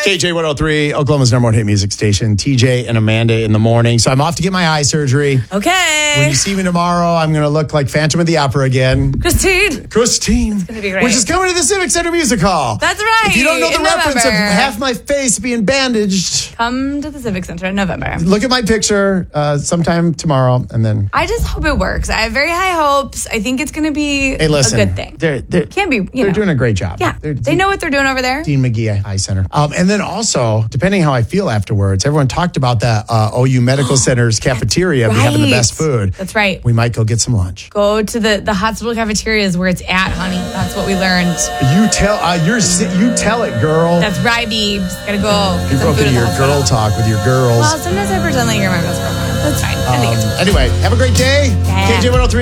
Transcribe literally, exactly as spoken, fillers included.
K J one oh three, Oklahoma's number one hit music station. T J and Amanda in the morning. So I'm off to get my eye surgery. Okay. When you see me tomorrow, I'm going to look like Phantom of the Opera again. Christine. Christine. It's going to be great. Which is coming to the Civic Center Music Hall. That's right. If you don't know the in reference November. of half my face being bandaged, come to the Civic Center in November. look at my picture uh, sometime tomorrow, and then... I just hope it works. I have very high hopes. I think it's going to be Hey, listen. a good thing. They're, they're, Can be, you they're know. doing a great job. Yeah. They're, They know what they're doing over there. Dean McGee Eye Center. Um, and then also, depending how I feel afterwards, everyone talked about that uh, O U Medical Center's cafeteria be having the right. best food. That's right. We might go get some lunch. Go to the, the hospital cafeteria is where it's at, honey. That's what we learned. You tell uh, you're si- you tell it, girl. That's right, Beebs. Gotta go. you Get some broke food into at your the girl hospital. talk with your girls. Well, sometimes I pretend like you're my best girlfriend. That's fine. I think it's Um, anyway, have a great day. Yeah. K J one oh three.